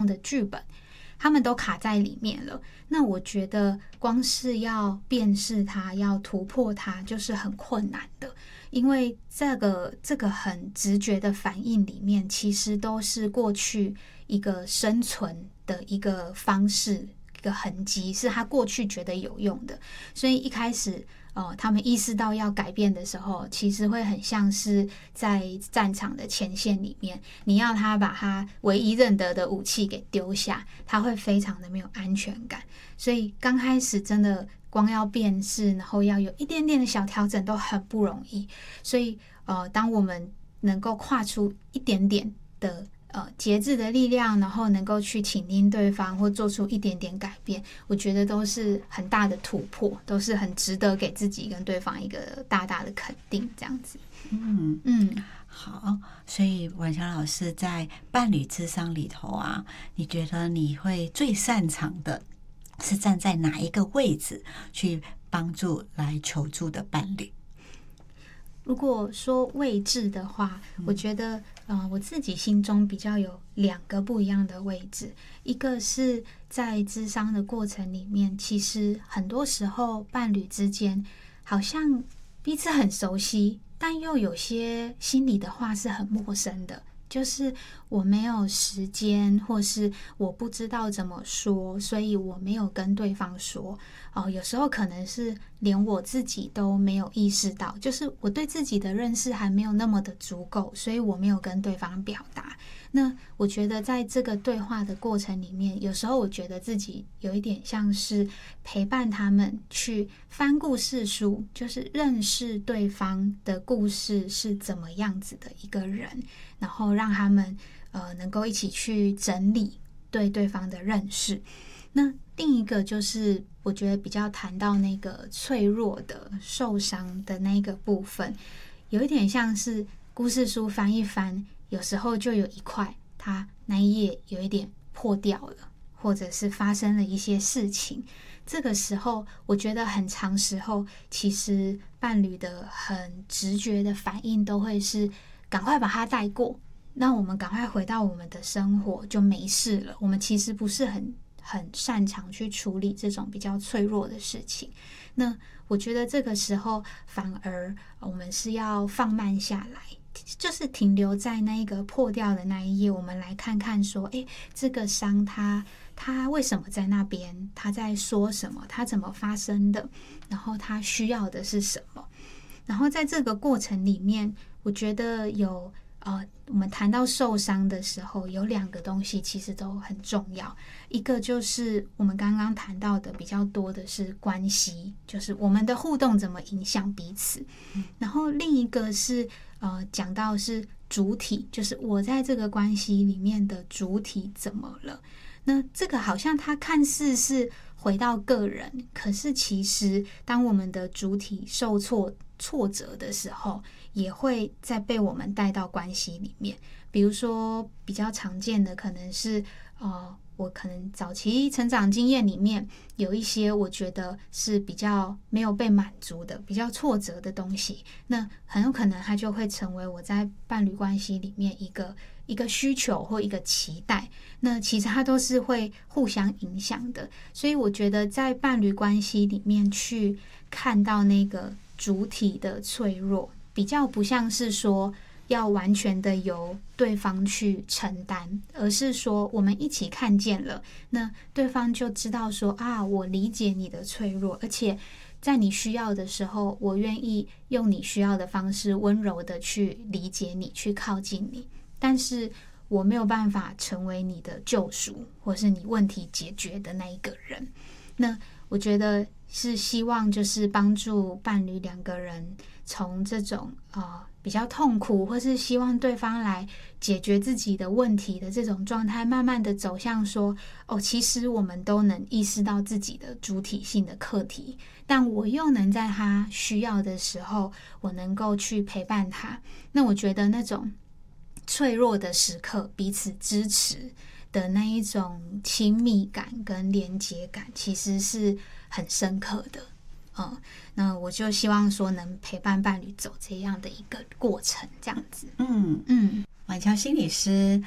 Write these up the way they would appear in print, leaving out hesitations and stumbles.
的剧本，他们都卡在里面了。那我觉得光是要辨识它，要突破它，就是很困难的。因为这个很直觉的反应里面，其实都是过去一个生存的一个方式，一个痕迹，是他过去觉得有用的。所以一开始他们意识到要改变的时候，其实会很像是在战场的前线里面，你要他把他唯一认得的武器给丢下，他会非常的没有安全感。所以刚开始真的光要辨识，然后要有一点点的小调整都很不容易。所以当我们能够跨出一点点的节制的力量，然后能够去倾听对方或做出一点点改变，我觉得都是很大的突破，都是很值得给自己跟对方一个大大的肯定，这样子。 好，所以婉乔老师在伴侣咨商里头啊，你觉得你会最擅长的是站在哪一个位置去帮助来求助的伴侣？ 如果说位置的话，我觉得我自己心中比较有2个不一样的位置。一个是在諮商的过程里面，其实很多时候伴侣之间好像彼此很熟悉，但又有些心里的话是很陌生的，就是我没有时间，或是我不知道怎么说，所以我没有跟对方说。有时候可能是连我自己都没有意识到，就是我对自己的认识还没有那么的足够，所以我没有跟对方表达。那我觉得在这个对话的过程里面，有时候我觉得自己有一点像是陪伴他们去翻故事书，就是认识对方的故事是怎么样子的一个人，然后让他们能够一起去整理对对方的认识。那另一个就是我觉得比较谈到那个脆弱的受伤的那个部分，有一点像是故事书翻一翻，有时候就有一块它那一页有一点破掉了，或者是发生了一些事情。这个时候我觉得很长时候其实伴侣的很直觉的反应都会是赶快把它带过，那我们赶快回到我们的生活就没事了。我们其实不是很擅长去处理这种比较脆弱的事情。那我觉得这个时候反而我们是要放慢下来，就是停留在那一个破掉的那一页，我们来看看说，这个伤它为什么在那边，它在说什么，它怎么发生的，然后它需要的是什么。然后在这个过程里面，我觉得我们谈到受伤的时候，有2个东西其实都很重要。一个就是我们刚刚谈到的比较多的是关系，就是我们的互动怎么影响彼此。然后另一个是讲到是主体，就是我在这个关系里面的主体怎么了。那这个好像它看似是回到个人，可是其实当我们的主体受挫折的时候，也会再被我们带到关系里面。比如说比较常见的可能是我可能早期成长经验里面有一些我觉得是比较没有被满足的，比较挫折的东西，那很有可能它就会成为我在伴侣关系里面一个需求或一个期待。那其实它都是会互相影响的。所以我觉得在伴侣关系里面去看到那个主体的脆弱，比较不像是说要完全的由对方去承担，而是说我们一起看见了，那对方就知道说我理解你的脆弱，而且在你需要的时候，我愿意用你需要的方式温柔的去理解你，去靠近你，但是我没有办法成为你的救赎，或是你问题解决的那一个人。那我觉得是希望就是帮助伴侣2个人从这种比较痛苦，或是希望对方来解决自己的问题的这种状态，慢慢的走向说其实我们都能意识到自己的主体性的课题，但我又能在他需要的时候我能够去陪伴他。那我觉得那种脆弱的时刻彼此支持的那一种亲密感跟连结感其实是很深刻的。那我就希望说能陪伴伴侣走这样的一个过程，这样子。 婉乔心理师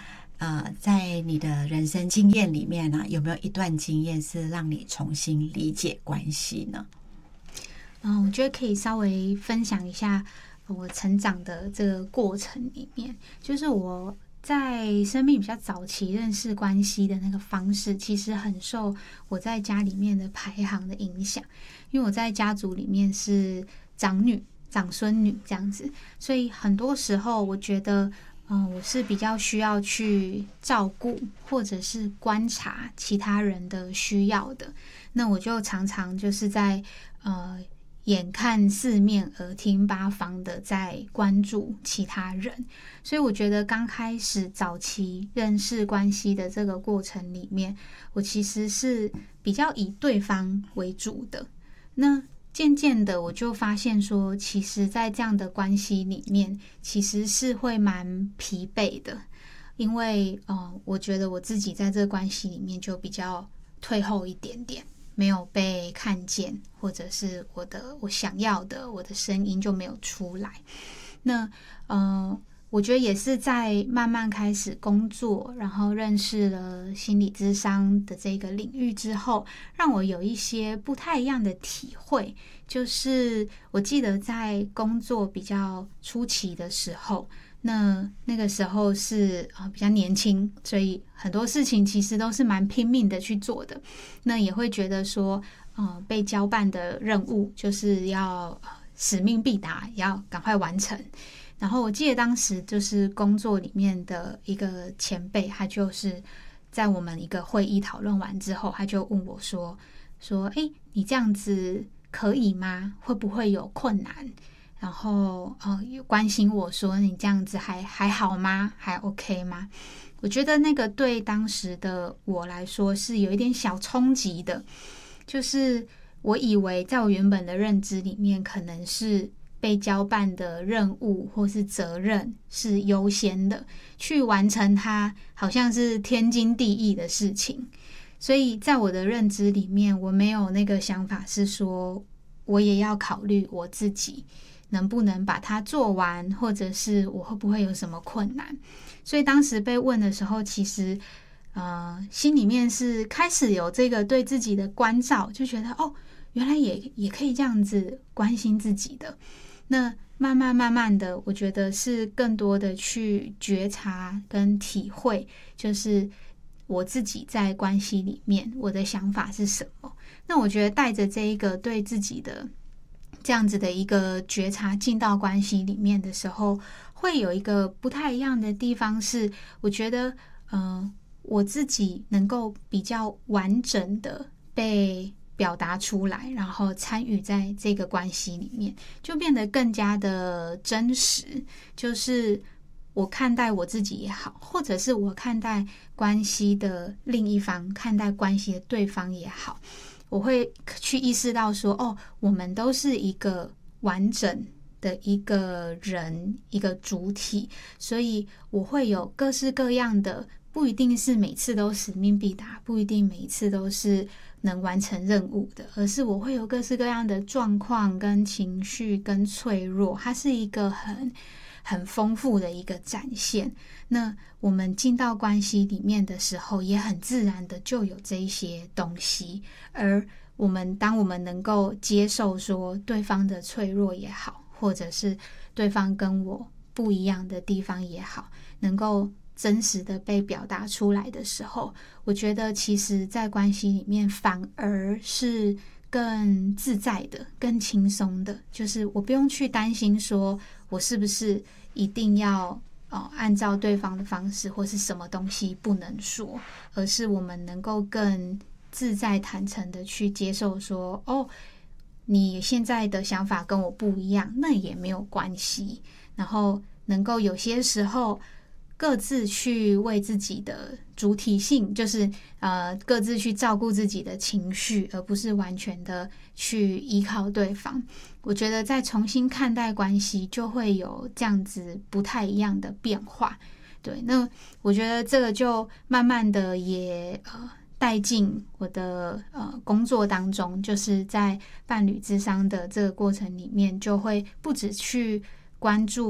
在你的人生经验里面呢，有没有一段经验是让你重新理解关系呢？ 我觉得可以稍微分享一下我成长的这个过程里面，就是我在生命比较早期认识关系的那个方式，其实很受我在家里面的排行的影响。因为我在家族里面是长女、长孙女这样子，所以很多时候我觉得，我是比较需要去照顾或者是观察其他人的需要的。那我就常常就是在眼看四面耳听八方的在关注其他人，所以我觉得刚开始早期认识关系的这个过程里面，我其实是比较以对方为主的。那渐渐的我就发现说，其实在这样的关系里面其实是会蛮疲惫的，因为我觉得我自己在这个关系里面就比较退后一点点，没有被看见，或者是我想要的我的声音就没有出来。那我觉得也是在慢慢开始工作，然后认识了心理諮商的这个领域之后，让我有一些不太一样的体会。就是我记得在工作比较初期的时候，那个时候是比较年轻，所以很多事情其实都是蛮拼命的去做的。那也会觉得说被交办的任务就是要使命必达，要赶快完成。然后我记得当时就是工作里面的一个前辈，他就是在我们一个会议讨论完之后，他就问我说你这样子可以吗？会不会有困难？然后关心我说你这样子还好吗？还 OK 吗？我觉得那个对当时的我来说是有一点小冲击的，就是我以为在我原本的认知里面，可能是被交办的任务或是责任是优先的，去完成它好像是天经地义的事情。所以在我的认知里面，我没有那个想法是说我也要考虑我自己能不能把它做完，或者是我会不会有什么困难。所以当时被问的时候，其实心里面是开始有这个对自己的关照，就觉得原来也可以这样子关心自己的。那慢慢的，我觉得是更多的去觉察跟体会，就是我自己在关系里面我的想法是什么。那我觉得带着这一个对自己的这样子的一个觉察进到关系里面的时候，会有一个不太一样的地方是，我觉得我自己能够比较完整的被表达出来，然后参与在这个关系里面，就变得更加的真实。就是我看待我自己也好，或者是我看待关系的另一方，看待关系的对方也好，我会去意识到说我们都是一个完整的一个人，一个主体，所以我会有各式各样的，不一定是每次都使命必达，不一定每一次都是能完成任务的，而是我会有各式各样的状况跟情绪跟脆弱，它是一个很丰富的一个展现。那我们进到关系里面的时候，也很自然的就有这一些东西。而当我们能够接受说对方的脆弱也好，或者是对方跟我不一样的地方也好，能够真实的被表达出来的时候，我觉得其实在关系里面反而是更自在的，更轻松的。就是我不用去担心说我是不是一定要按照对方的方式，或是什么东西不能说，而是我们能够更自在坦诚的去接受说你现在的想法跟我不一样，那也没有关系。然后能够有些时候各自去为自己的主体性，就是各自去照顾自己的情绪，而不是完全的去依靠对方。我觉得再重新看待关系，就会有这样子不太一样的变化。对，那我觉得这个就慢慢的也带进我的工作当中，就是在伴侣諮商的这个过程里面，就会不只去关注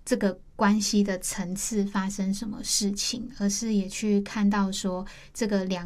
这个关系的层次发生什么事情，而是也去看到说这个两